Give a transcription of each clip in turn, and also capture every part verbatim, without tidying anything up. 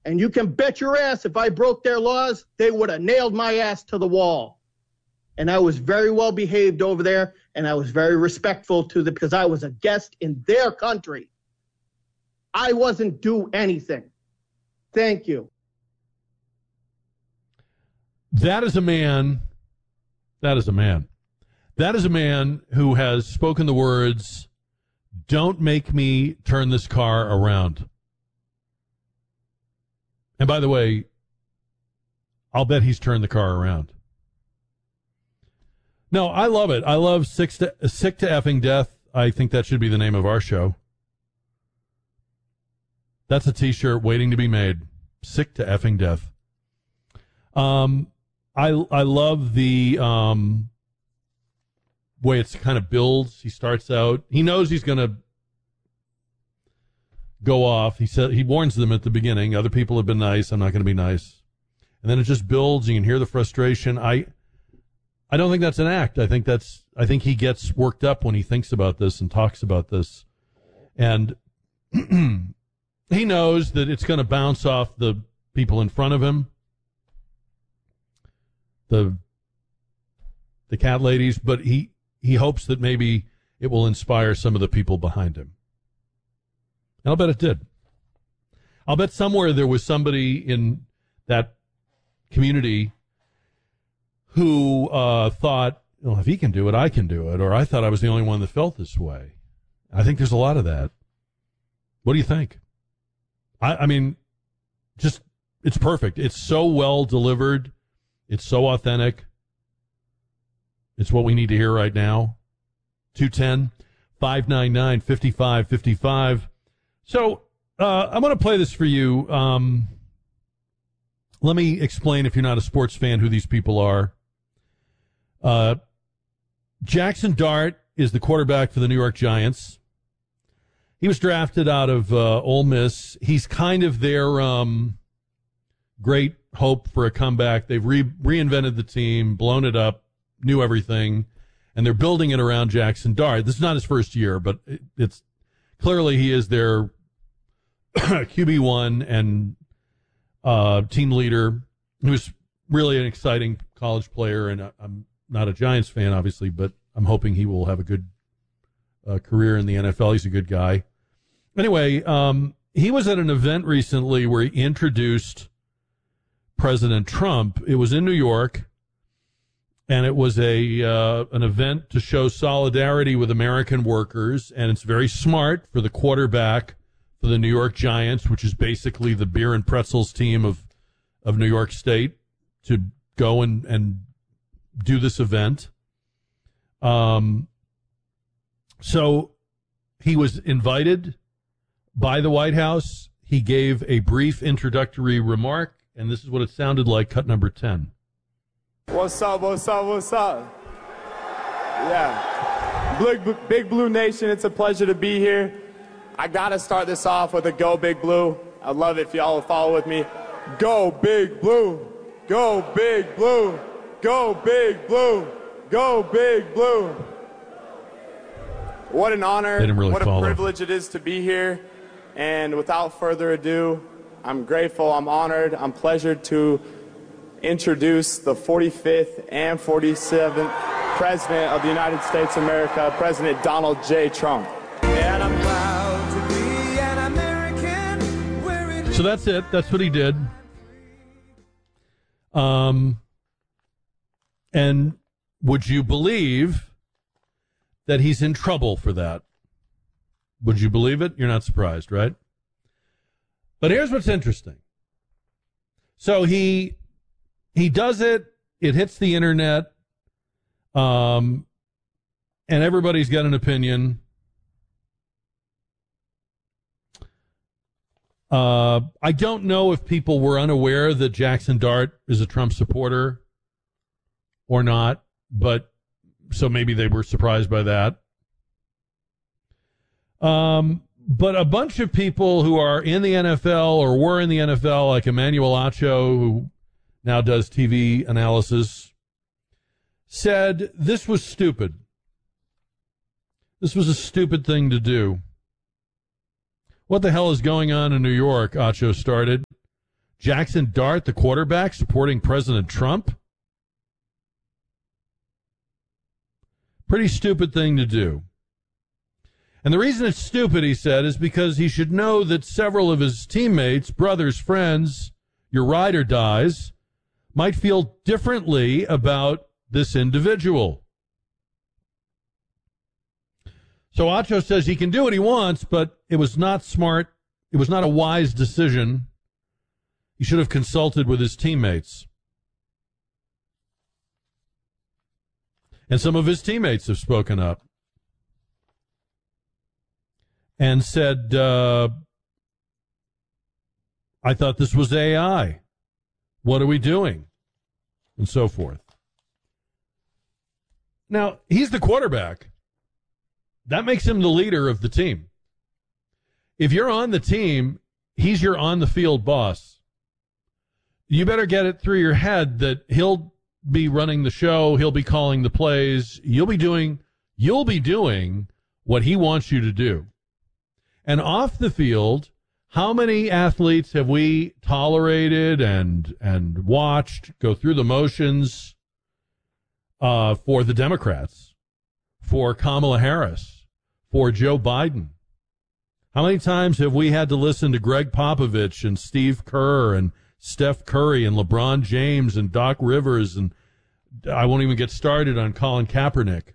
And you can bet your ass if I broke their laws, they would have nailed my ass to the wall. And I was very well behaved over there, and I was very respectful to them because I was a guest in their country. I wasn't due anything. Thank you. That is a man. That is a man. That is a man who has spoken the words, "Don't make me turn this car around." And by the way, I'll bet he's turned the car around. No, I love it. I love Sick to, Sick to Effing Death. I think that should be the name of our show. That's a T-shirt waiting to be made. Sick to Effing Death. Um, I I love the um way it's kind of builds. He starts out. He knows he's going to go off. He said he warns them at the beginning. Other people have been nice. I'm not going to be nice. And then it just builds. You can hear the frustration. I I don't think that's an act. I think that's I think he gets worked up when he thinks about this and talks about this. And he knows that it's going to bounce off the people in front of him. The the cat ladies, but he he hopes that maybe it will inspire some of the people behind him. And I'll bet it did. I'll bet somewhere there was somebody in that community who uh, thought, well, if he can do it, I can do it. Or I thought I was the only one that felt this way. I think there's a lot of that. What do you think? I, I mean, just, it's perfect. It's so well delivered. It's so authentic. It's what we need to hear right now. two one zero, five nine nine, five five five five. So uh, I'm going to play this for you. Um, let me explain, if you're not a sports fan, who these people are. Uh, Jackson Dart is the quarterback for the New York Giants. He was drafted out of uh, Ole Miss. He's kind of their um, great hope for a comeback. They've re- reinvented the team, blown it up, knew everything, and they're building it around Jackson Dart. This is not his first year, but it, it's clearly he is their Q B one and uh, team leader. He was really an exciting college player, and I'm not a Giants fan, obviously, but I'm hoping he will have a good uh, career in the N F L. He's a good guy. Anyway, um, he was at an event recently where he introduced President Trump. It was in New York, and it was a uh, an event to show solidarity with American workers, and it's very smart for the quarterback for the New York Giants, which is basically the beer and pretzels team of, of New York State, to go and, and do this event. Um, so he was invited by the White House. He gave a brief introductory remark, and this is what it sounded like, cut number ten. What's up, what's up, what's up? Yeah. Big, Big Blue Nation, it's a pleasure to be here. I gotta start this off with a Go Big Blue. I'd love it if y'all would follow with me. Go Big Blue. Go Big Blue. Go Big Blue. Go Big Blue. What an honor, really what follow. a privilege it is to be here. And without further ado, I'm grateful, I'm honored, I'm pleasured to introduce the forty-fifth and forty-seventh President of the United States of America, President Donald J. Trump. And I'm proud to be an American. So that's it. That's what he did. Um, and would you believe that he's in trouble for that? Would you believe it? You're not surprised, right? But here's what's interesting. So he he does it. It hits the internet. Um, and everybody's got an opinion. Uh, I don't know if people were unaware that Jackson Dart is a Trump supporter or not, but so maybe they were surprised by that. Um, but a bunch of people who are in the N F L or were in the N F L, like Emmanuel Acho, who now does T V analysis, said this was stupid. This was a stupid thing to do. What the hell is going on in New York? Acho started. Jackson Dart, the quarterback, supporting President Trump. Pretty stupid thing to do. And the reason it's stupid, he said, is because he should know that several of his teammates, brothers, friends, your ride or dies, might feel differently about this individual. So Acho says he can do what he wants, but it was not smart. It was not a wise decision. He should have consulted with his teammates. And some of his teammates have spoken up and said, uh, I thought this was A I. What are we doing? And so forth. Now, he's the quarterback. That makes him the leader of the team. If you're on the team, he's your on-the-field boss. You better get it through your head that he'll be running the show, he'll be calling the plays, you'll be doing, you'll be doing what he wants you to do. And off the field, how many athletes have we tolerated and and watched go through the motions uh, for the Democrats, for Kamala Harris, for Joe Biden? How many times have we had to listen to Greg Popovich and Steve Kerr and Steph Curry and LeBron James and Doc Rivers, and I won't even get started on Colin Kaepernick?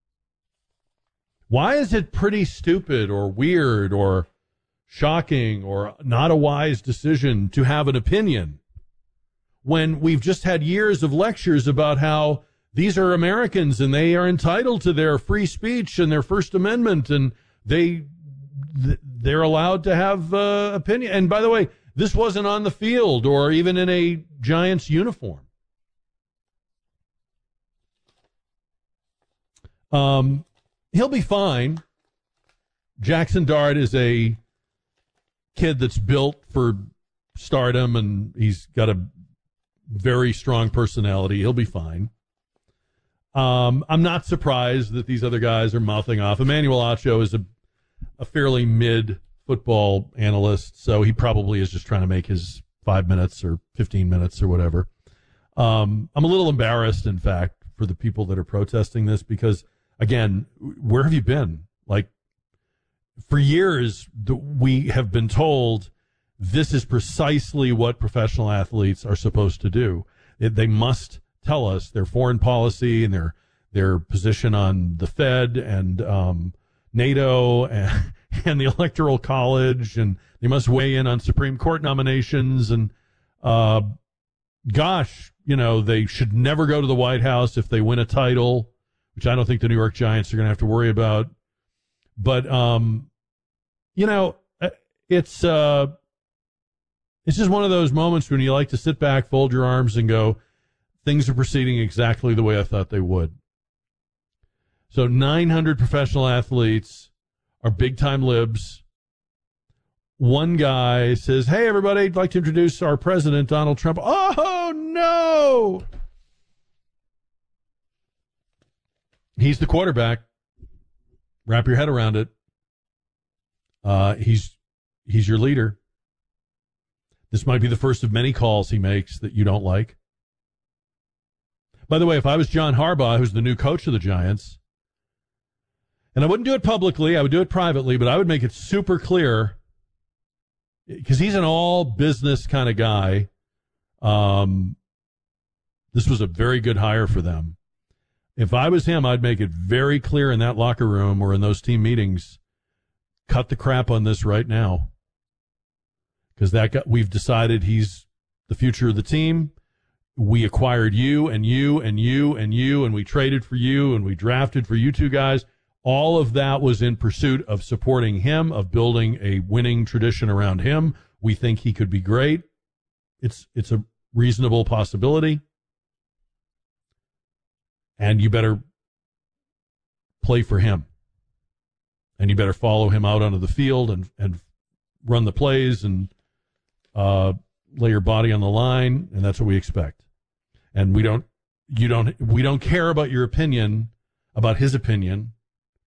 Why is it pretty stupid or weird or shocking or not a wise decision to have an opinion when we've just had years of lectures about how these are Americans and they are entitled to their free speech and their First Amendment, and they they're allowed to have uh, opinion? And by the way, this wasn't on the field or even in a Giants uniform. Um, he'll be fine. Jackson Dart is a kid that's built for stardom, and he's got a very strong personality. He'll be fine. Um, I'm not surprised that these other guys are mouthing off. Emmanuel Acho is a, a fairly mid football analyst, so he probably is just trying to make his five minutes or fifteen minutes or whatever. Um, I'm a little embarrassed, in fact, for the people that are protesting this because, again, where have you been? Like, for years, we have been told this is precisely what professional athletes are supposed to do. They must tell us their foreign policy and their their position on the Fed and um, NATO and, and the Electoral College, and they must weigh in on Supreme Court nominations. And uh, gosh, you know, they should never go to the White House if they win a title, which I don't think the New York Giants are going to have to worry about. But, um, you know, it's uh, it's just one of those moments when you like to sit back, fold your arms, and go, things are proceeding exactly the way I thought they would. So nine hundred professional athletes are big-time libs. One guy says, hey, everybody, I'd like to introduce our president, Donald Trump. Oh, no! He's the quarterback. Wrap your head around it. Uh, he's he's your leader. This might be the first of many calls he makes that you don't like. By the way, if I was John Harbaugh, who's the new coach of the Giants, and I wouldn't do it publicly, I would do it privately, but I would make it super clear, because he's an all-business kind of guy. Um, this was a very good hire for them. If I was him, I'd make it very clear in that locker room or in those team meetings, cut the crap on this right now. Because that got, we've decided he's the future of the team. We acquired you and you and you and you, and we traded for you, and we drafted for you two guys. All of that was in pursuit of supporting him, of building a winning tradition around him. We think he could be great. It's it's a reasonable possibility. And you better play for him. And you better follow him out onto the field and, and run the plays and uh, lay your body on the line, and that's what we expect. And we don't you don't we don't care about your opinion, about his opinion,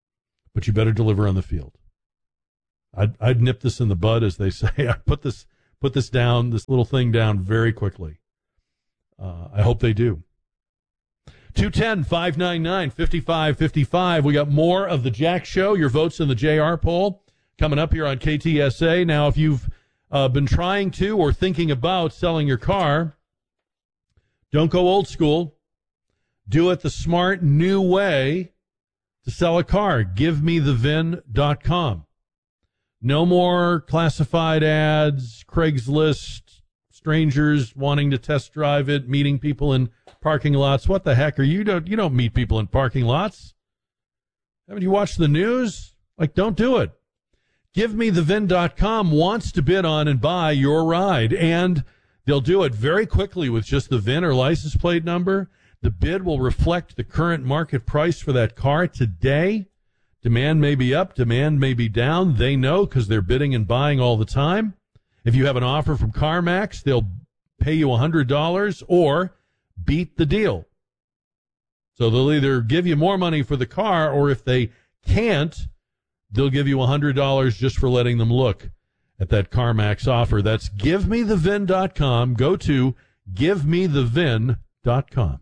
but you better deliver on the field. I'd I'd nip this in the bud, as they say. I put this put this down, this little thing down very quickly. Uh, I hope they do. two one zero, five nine nine, five five five five. We got more of the Jack Show, your votes in the J R poll, coming up here on K T S A. Now, if you've uh, been trying to or thinking about selling your car, don't go old school. Do it the smart, new way to sell a car. give me the V I N dot com. No more classified ads, Craigslist, strangers wanting to test drive it, meeting people in parking lots. What the heck are you? Don't you don't meet people in parking lots? Haven't you watched the news? Like, don't do it. give me the V I N dot com wants to bid on and buy your ride, and they'll do it very quickly with just the V I N or license plate number. The bid will reflect the current market price for that car today. Demand may be up, demand may be down. They know because they're bidding and buying all the time. If you have an offer from CarMax, they'll pay you one hundred dollars or beat the deal. So they'll either give you more money for the car, or if they can't, they'll give you one hundred dollars just for letting them look at that CarMax offer. That's give me the V I N dot com. Go to give me the V I N dot com.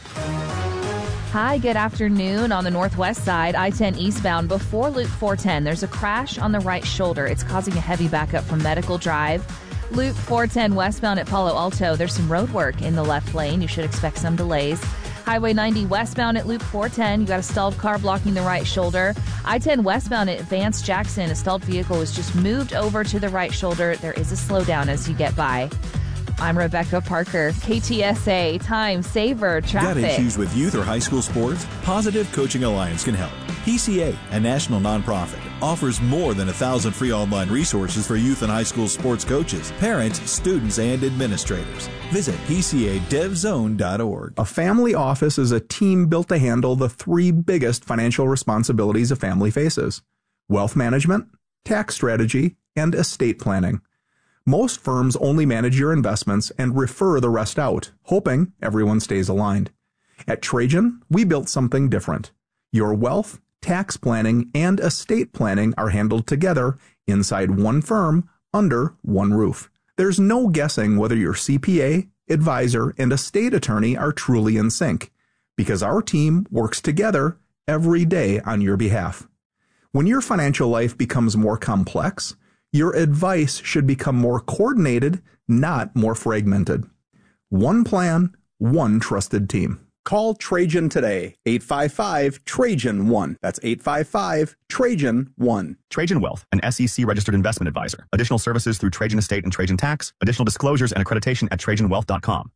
Hi, good afternoon. On the northwest side, I ten eastbound before Loop four ten, there's a crash on the right shoulder. It's causing a heavy backup from Medical Drive. Loop four ten westbound at Palo Alto, there's some road work in the left lane. You should expect some delays. Highway ninety westbound at Loop four ten, you got a stalled car blocking the right shoulder. I ten westbound at Vance Jackson, a stalled vehicle was just moved over to the right shoulder. There is a slowdown as you get by. I'm Rebecca Parker, K T S A, Time Saver Traffic. Got issues with youth or high school sports? Positive Coaching Alliance can help. P C A, a national nonprofit, offers more than a thousand free online resources for youth and high school sports coaches, parents, students, and administrators. Visit P C A dev zone dot org. A family office is a team built to handle the three biggest financial responsibilities a family faces: wealth management, tax strategy, and estate planning. Most firms only manage your investments and refer the rest out, hoping everyone stays aligned. At Trajan, we built something different. Your wealth, tax planning, and estate planning are handled together inside one firm under one roof. There's no guessing whether your C P A, advisor, and estate attorney are truly in sync, because our team works together every day on your behalf. When your financial life becomes more complex, your advice should become more coordinated, not more fragmented. One plan, one trusted team. Call Trajan today, eight five five, Trajan one. That's eight five five, Trajan one. Trajan Wealth, an S E C-registered investment advisor. Additional services through Trajan Estate and Trajan Tax. Additional disclosures and accreditation at trajan wealth dot com.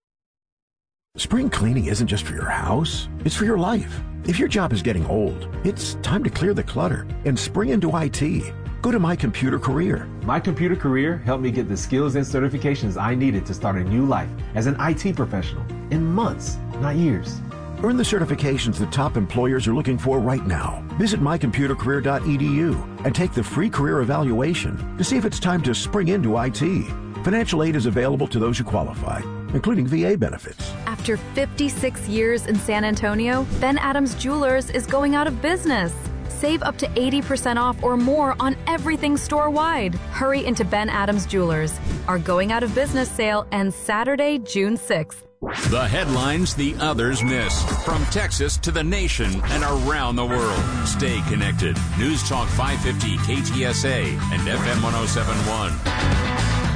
Spring cleaning isn't just for your house, it's for your life. If your job is getting old, it's time to clear the clutter and spring into I T. Go to My Computer Career. My Computer Career helped me get the skills and certifications I needed to start a new life as an I T professional in months, not years. Earn the certifications that top employers are looking for right now. Visit my computer career dot e d u and take the free career evaluation to see if it's time to spring into I T. Financial aid is available to those who qualify, including V A benefits. After fifty-six years in San Antonio, Ben Adams Jewelers is going out of business. Save up to eighty percent off or more on everything store-wide. Hurry into Ben Adams Jewelers. Our going out of business sale ends Saturday, June sixth. The headlines the others miss. From Texas to the nation and around the world. Stay connected. News Talk five fifty K T S A and F M one oh seven point one.